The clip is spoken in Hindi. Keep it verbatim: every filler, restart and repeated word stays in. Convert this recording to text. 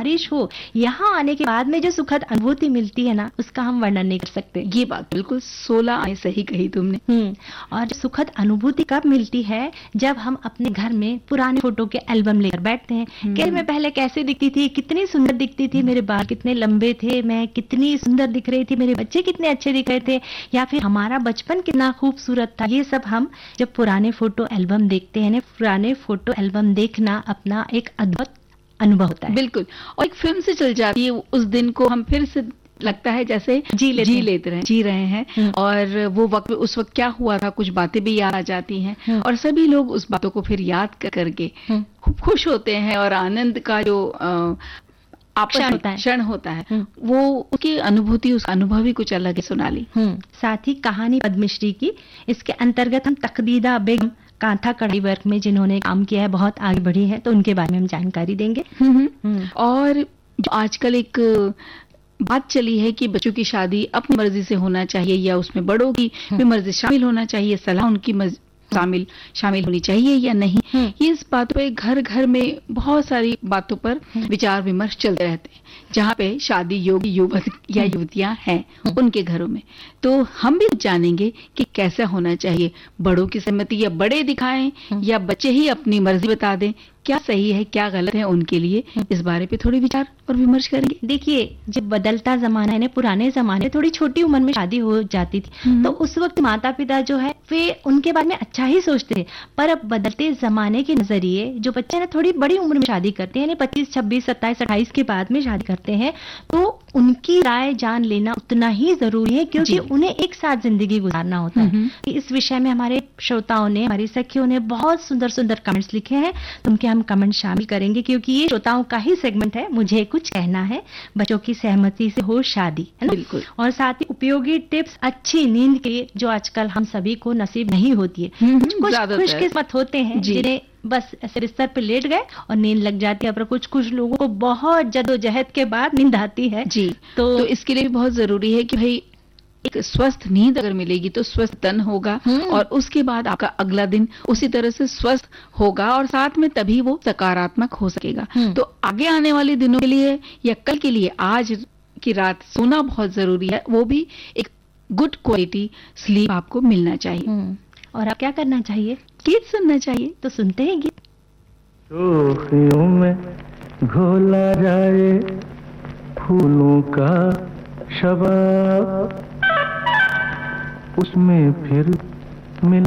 बारिश हो, यहाँ आने के बाद में जो सुखद अनुभूति मिलती है ना, उसका हम वर्णन नहीं कर सकते। ये बात बिल्कुल सोलह आने सही कही तुमने। हम्म और सुखद अनुभूति कब मिलती है? जब हम अपने घर में पुराने फोटो के एल्बम लेकर बैठते हैं कि मैं पहले कैसे दिखती थी, कितनी सुंदर दिखती थी, मेरे बाल कितने लंबे थे, मैं कितनी सुंदर दिख रही थी, मेरे बच्चे कितने अच्छे दिख रहे थे, या फिर हमारा बचपन कितना खूबसूरत था। ये सब हम जब पुराने फोटो एल्बम देखते हैं ना, पुराने फोटो एल्बम देखना अपना एक अद्भुत अनुभव होता है। बिल्कुल, और एक फिल्म से चल जाती है उस दिन को, हम फिर से लगता है जैसे जी लेते जी लेते रहे जी रहे हैं, और वो वक्त उस वक्त क्या हुआ था, कुछ बातें भी याद आ जाती हैं, और सभी लोग उस बातों को फिर याद कर करके खूब खुश होते हैं, और आनंद का जो क्षण होता है क्षण होता है वो उसकी अनुभूति, उसका अनुभव ही कुछ अलग है। सोनाली, साथ ही कहानी पद्मश्री की, इसके अंतर्गत हम तकदीदा बेगम कांथा कढ़ाई वर्क में जिन्होंने काम किया है, बहुत आगे बढ़ी है, तो उनके बारे में हम जानकारी देंगे। और जो आजकल एक बात चली है कि बच्चों की शादी अपनी मर्जी से होना चाहिए या उसमें बड़ों की भी मर्जी शामिल होना चाहिए, सलाह उनकी शामिल शामिल होनी चाहिए या नहीं, ये इस बात पे घर घर में बहुत सारी बातों पर विचार विमर्श चलते रहते हैं। जहाँ पे शादी योग्य युवक या युवतियां हैं उनके घरों में, तो हम भी जानेंगे कि कैसा होना चाहिए, बड़ों की सहमति या बड़े दिखाएं या बच्चे ही अपनी मर्जी बता दें, क्या सही है क्या गलत है उनके लिए, इस बारे पे थोड़ी विचार और विमर्श करेंगे। देखिए, जब बदलता जमाना है ना, पुराने जमाने थोड़ी छोटी उम्र में शादी हो जाती थी, तो उस वक्त माता पिता जो है वे उनके बारे में अच्छा ही सोचते थे, पर अब बदलते जमाने के नजरिए जो बच्चे ना थोड़ी बड़ी उम्र में शादी करते हैं, पच्चीस छब्बीस सत्ताईस अट्ठाईस के बाद में शादी करते हैं, तो उनकी राय जान लेना उतना ही जरूरी है, क्योंकि उन्हें एक साथ जिंदगी गुजारना होता है। इस विषय में हमारे श्रोताओं ने, हमारी सखियों ने बहुत सुंदर सुंदर कमेंट्स लिखे हैं, तो उनके हम कमेंट शामिल करेंगे, क्योंकि ये श्रोताओं का ही सेगमेंट है। मुझे कुछ कहना है, बच्चों की सहमति से हो शादी, है ना? बिल्कुल। और साथ ही उपयोगी टिप्स अच्छी नींद के, जो आजकल हम सभी को नसीब नहीं होती है। कुछ खुशकिस्मत होते हैं जिन्हें बस ऐसे बिस्तर पे लेट गए और नींद लग जाती है, पर कुछ कुछ लोगों को बहुत जद्दोजहद के बाद नींद आती है। जी, तो, तो इसके लिए बहुत जरूरी है कि भाई एक स्वस्थ नींद अगर मिलेगी तो स्वस्थ तन होगा, और उसके बाद आपका अगला दिन उसी तरह से स्वस्थ होगा, और साथ में तभी वो सकारात्मक हो सकेगा। तो आगे आने वाले दिनों के लिए या कल के लिए आज की रात सोना बहुत जरूरी है, वो भी एक गुड क्वालिटी स्लीप आपको मिलना चाहिए। और आप क्या करना चाहिए? गीत सुनना चाहिए, तो सुनते हैं गीत। शोखियों में घोला जाए फूलों का शबाब, उसमें फिर मिल